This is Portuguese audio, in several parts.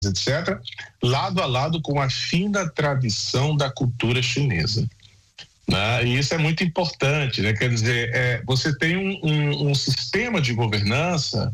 etc., lado a lado com a fina tradição da cultura chinesa. Né? E isso é muito importante, né? Quer dizer, você tem um sistema de governança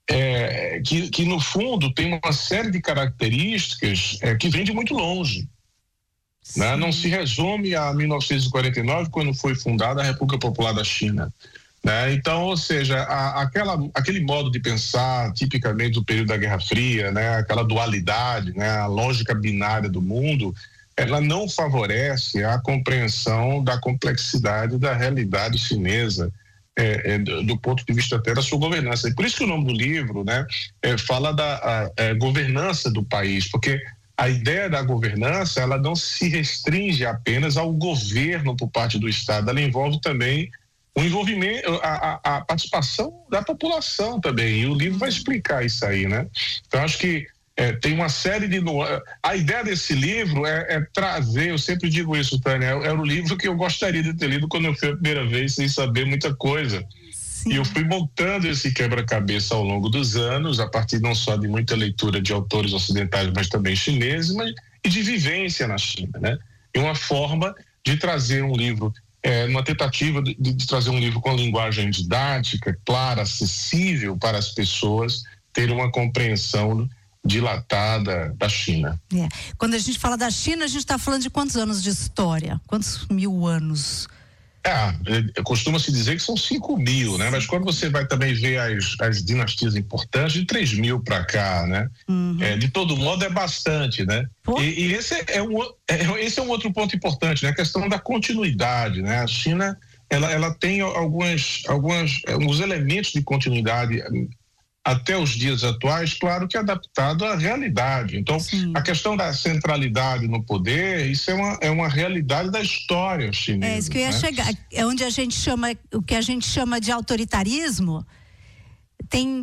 que no fundo tem uma série de características que vem de muito longe. Né? Não se resume a 1949, quando foi fundada a República Popular da China. Né? Então, ou seja, aquele modo de pensar tipicamente do período da Guerra Fria, né? Aquela dualidade, né? A lógica binária do mundo, ela não favorece a compreensão da complexidade da realidade chinesa, do ponto de vista até da sua governança. E por isso que o nome do livro, né, fala da governança do país, porque a ideia da governança, ela não se restringe apenas ao governo por parte do Estado, ela envolve também o envolvimento, a participação da população também, e o livro vai explicar isso aí, né? Então, acho que tem uma série de... A ideia desse livro é trazer, eu sempre digo isso, Tânia, era o livro que eu gostaria de ter lido quando eu fui a primeira vez, sem saber muita coisa. Sim. E eu fui montando esse quebra-cabeça ao longo dos anos, a partir não só de muita leitura de autores ocidentais, mas também chineses, e de vivência na China, né? E uma forma de trazer um livro, uma tentativa de trazer um livro com linguagem didática, clara, acessível para as pessoas terem uma compreensão dilatada da China. Quando a gente fala da China, a gente está falando de quantos anos de história? Quantos mil anos? Costuma-se dizer que são 5.000, né? Mas quando você vai também ver as dinastias importantes, de 3.000 para cá, né? Uhum. De todo modo é bastante, né? E esse é um outro ponto importante, né? A questão da continuidade, né? A China, ela tem alguns elementos de continuidade até os dias atuais, claro que adaptado à realidade. Então, sim, a questão da centralidade no poder, isso é uma realidade da história chinesa. É isso que eu ia chegar. É onde o que a gente chama de autoritarismo, tem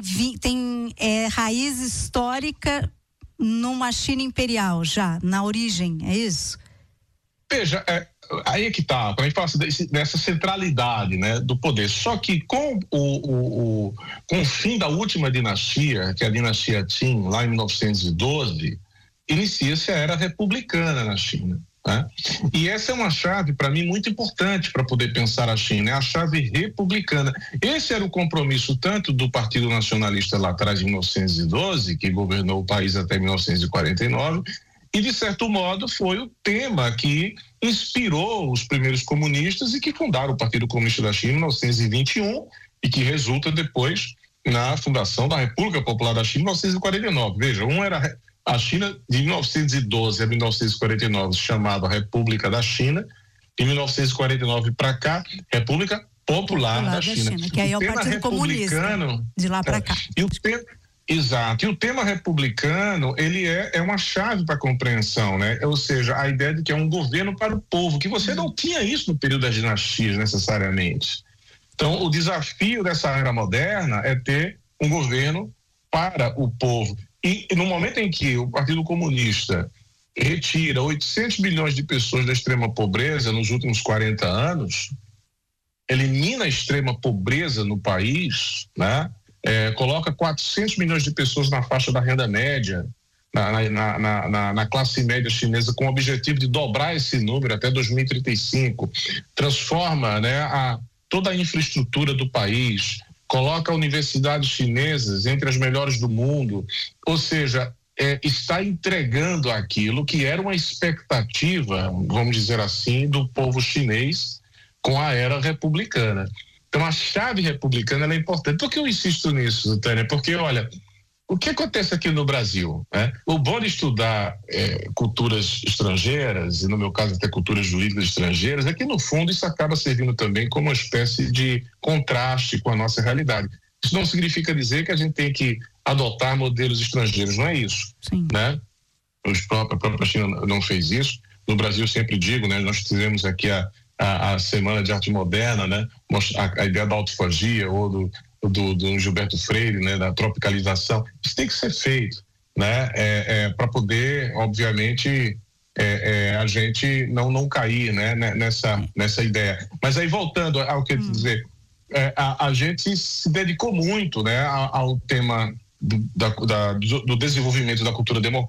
raiz histórica numa China imperial já, na origem, é isso? Veja, aí é que tá, quando a gente fala dessa centralidade, né, do poder, só que com o fim da última dinastia, que é a dinastia Qin, lá em 1912, inicia-se a era republicana na China, né? E essa é uma chave, para mim, muito importante para poder pensar a China, é a chave republicana. Esse era o compromisso tanto do Partido Nacionalista lá atrás, em 1912, que governou o país até 1949, e, de certo modo, foi o tema que inspirou os primeiros comunistas e que fundaram o Partido Comunista da China em 1921 e que resulta depois na fundação da República Popular da China em 1949. Veja, era a China de 1912 a 1949 se chamava República da China, em 1949 para cá, República Popular da China. Que aí é o Partido Comunista, de lá para cá. Exato, e o tema republicano, ele é uma chave para a compreensão, né? Ou seja, a ideia de que é um governo para o povo, que você não tinha isso no período das dinastias necessariamente. Então, o desafio dessa era moderna é ter um governo para o povo. E no momento em que o Partido Comunista retira 800 milhões de pessoas da extrema pobreza nos últimos 40 anos, elimina a extrema pobreza no país, né? Coloca 400 milhões de pessoas na faixa da renda média, na classe média chinesa, com o objetivo de dobrar esse número até 2035, transforma, né, toda a infraestrutura do país, coloca universidades chinesas entre as melhores do mundo, ou seja, está entregando aquilo que era uma expectativa, vamos dizer assim, do povo chinês com a era republicana. Então, a chave republicana é importante. Por que eu insisto nisso, Tânia? Porque, olha, o que acontece aqui no Brasil? Né? O bom de estudar culturas estrangeiras, e no meu caso até culturas jurídicas estrangeiras, é que, no fundo, isso acaba servindo também como uma espécie de contraste com a nossa realidade. Isso não significa dizer que a gente tem que adotar modelos estrangeiros, não é isso. Sim. Né? A própria China não fez isso. No Brasil, eu sempre digo, né, nós fizemos aqui a Semana de Arte Moderna, né? A ideia da autofagia ou do Gilberto Freire, né? Da tropicalização. Isso tem que ser feito, né? Para poder, obviamente, a gente não cair, né? Nessa ideia. Mas aí, voltando ao que eu quero dizer, a gente se dedicou muito, né? Ao tema do desenvolvimento da cultura democrática.